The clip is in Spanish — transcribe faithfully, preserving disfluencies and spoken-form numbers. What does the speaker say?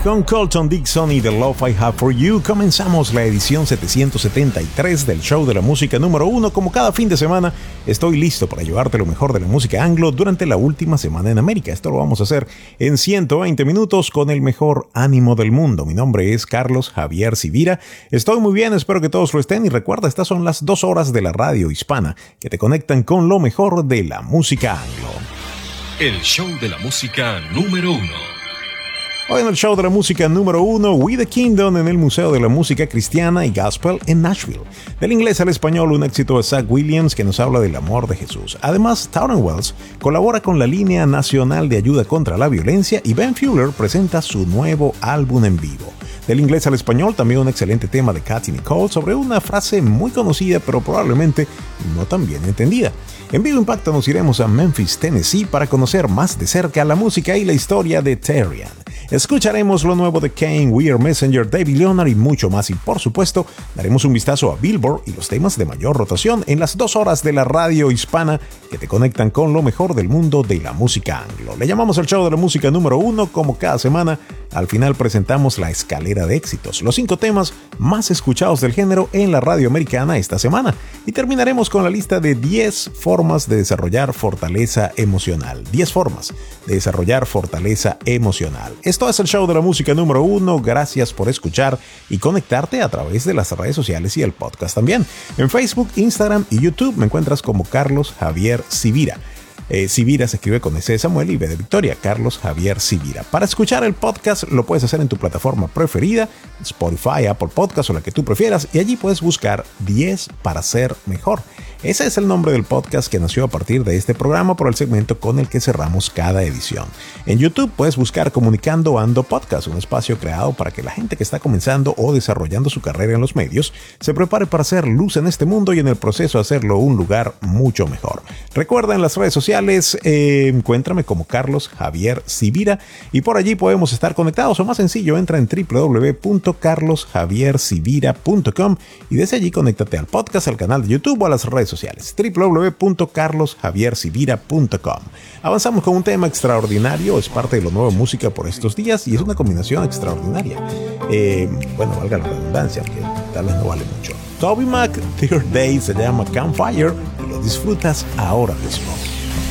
Con Colton Dixon y The Love I Have For You comenzamos la edición setecientos setenta y tres del Show de la Música número uno. Como cada fin de semana, estoy listo para llevarte lo mejor de la música anglo durante la última semana en América. Esto lo vamos a hacer en ciento veinte minutos con el mejor ánimo del mundo. Mi nombre es Carlos Javier Sivira. Estoy muy bien, espero que todos lo estén. Y recuerda, estas son las dos horas de la radio hispana que te conectan con lo mejor de la música anglo. El Show de la Música número uno. Hoy en el Show de la Música número uno, We the Kingdom en el Museo de la Música Cristiana y Gospel en Nashville. Del inglés al español, un éxito de Zach Williams que nos habla del amor de Jesús. Además, Towner Wells colabora con la Línea Nacional de Ayuda contra la Violencia y Ben Fuller presenta su nuevo álbum en vivo. Del inglés al español, también un excelente tema de Katy Nicole sobre una frase muy conocida pero probablemente no tan bien entendida. En Vivo Impacto nos iremos a Memphis, Tennessee para conocer más de cerca la música y la historia de Terrian. Escucharemos lo nuevo de Kane, We Are Messenger, David Leonard y mucho más. Y por supuesto, daremos un vistazo a Billboard y los temas de mayor rotación en las dos horas de la radio hispana que te conectan con lo mejor del mundo de la música anglo. Le llamamos el Show de la Música número uno. Como cada semana, al final presentamos la escalera de éxitos, los cinco temas más escuchados del género en la radio americana esta semana. Y terminaremos con la lista de diez formas de desarrollar fortaleza emocional. diez formas de desarrollar fortaleza emocional. Esto es el Show de la Música número uno. Gracias por escuchar y conectarte a través de las redes sociales y el podcast también. En Facebook, Instagram y YouTube me encuentras como Carlos Javier Sivira. Eh, Sivira se escribe con S de Samuel y B de Victoria, Carlos Javier Sivira. Para escuchar el podcast lo puedes hacer en tu plataforma preferida, Spotify, Apple Podcast o la que tú prefieras, y allí puedes buscar diez para ser mejor. Ese es el nombre del podcast que nació a partir de este programa por el segmento con el que cerramos cada edición. En YouTube puedes buscar Comunicando Ando Podcast, un espacio creado para que la gente que está comenzando o desarrollando su carrera en los medios se prepare para hacer luz en este mundo y en el proceso hacerlo un lugar mucho mejor. Recuerda, en las redes sociales eh, encuéntrame como Carlos Javier Sivira y por allí podemos estar conectados, o más sencillo, entra en w w w punto carlos javier sivira punto com y desde allí conéctate al podcast, al canal de YouTube o a las redes sociales, w w w punto carlos javier sivira punto com. Avanzamos con un tema extraordinario, es parte de lo nuevo música por estos días y es una combinación extraordinaria. Eh, bueno, valga la redundancia, que tal vez no vale mucho. Toby Mac, Third Day se llama Campfire y lo disfrutas ahora mismo.